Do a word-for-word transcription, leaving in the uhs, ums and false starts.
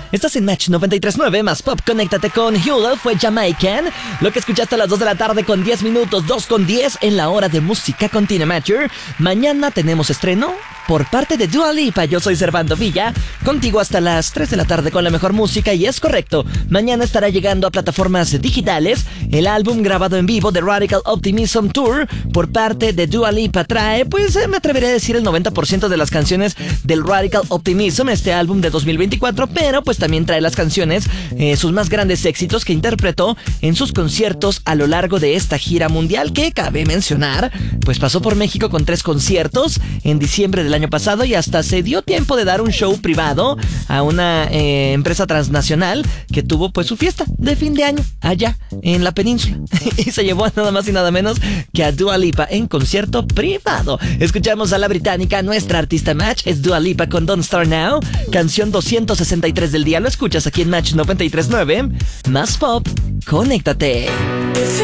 Estás en Match noventa y tres punto nueve, más pop, conéctate con Hewlett, fue Jamaican. Lo que escuchaste a las dos de la tarde con diez minutos, dos con diez en la hora de música con Tina Matcher. Mañana tenemos estreno por parte de Dua Lipa. Yo soy Servando Villa, contigo hasta las tres de la tarde con la mejor música. Y es correcto, mañana estará llegando a plataformas digitales el álbum grabado en vivo de Radical Optimism Tour por parte de Dua Lipa. Trae, pues me atrevería a decir, el noventa por ciento de las canciones del Radical Optimism, este álbum de dos mil veinticuatro, pero pues también trae las canciones, eh, sus más grandes éxitos que interpretó en sus conciertos a lo largo de esta gira mundial, que cabe mencionar, pues pasó por México con tres conciertos en diciembre del año pasado y hasta se dio tiempo de dar un show privado a una eh, empresa transnacional que tuvo pues su fiesta de fin de año allá en la península y se llevó a nada más y nada menos que a Dua Lipa en concierto privado. Escuchamos a la británica, nuestra artista Match, es Dua Lipa con Don't Start Now, canción doscientos sesenta y tres del día. Lo escuchas aquí en Match noventa y tres punto nueve, más pop, conéctate.